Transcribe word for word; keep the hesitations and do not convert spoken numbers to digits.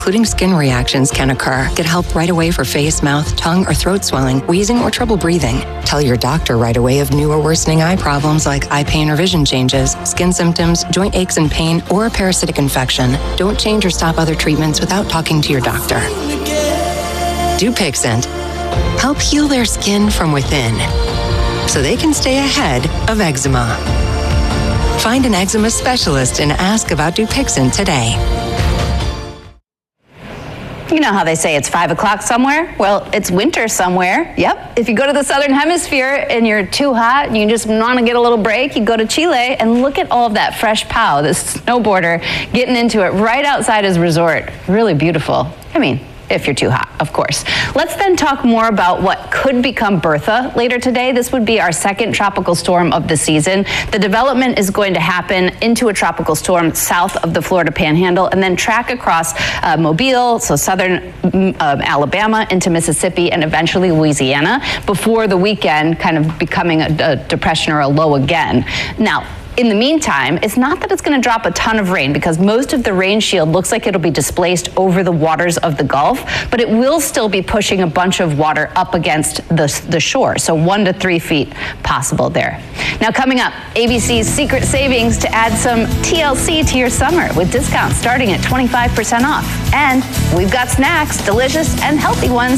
including skin reactions, can occur. Get help right away for face, mouth, tongue, or throat swelling, wheezing, or trouble breathing. Tell your doctor right away of new or worsening eye problems like eye pain or vision changes, skin symptoms, joint aches and pain, or a parasitic infection. Don't change or stop other treatments without talking to your doctor. Dupixent. Help heal their skin from within so they can stay ahead of eczema. Find an eczema specialist and ask about Dupixent today. You know how they say it's five o'clock somewhere? Well, it's winter somewhere. Yep. If you go to the southern hemisphere and you're too hot and you just want to get a little break, you go to Chile and look at all of that fresh Pau, this snowboarder, getting into it right outside his resort. Really beautiful. I mean, if you're too hot, of course. Let's then talk more about what could become Bertha later today. This would be our second tropical storm of the season. The development is going to happen into a tropical storm south of the Florida Panhandle and then track across uh, Mobile, so southern um, Alabama into Mississippi and eventually Louisiana before the weekend kind of becoming a, a depression or a low again. Now, in the meantime, it's not that it's going to drop a ton of rain because most of the rain shield looks like it'll be displaced over the waters of the Gulf, but it will still be pushing a bunch of water up against the, the shore, so one to three feet possible there. Now coming up, A B C's secret savings to add some T L C to your summer with discounts starting at twenty-five percent off. And we've got snacks, delicious and healthy ones,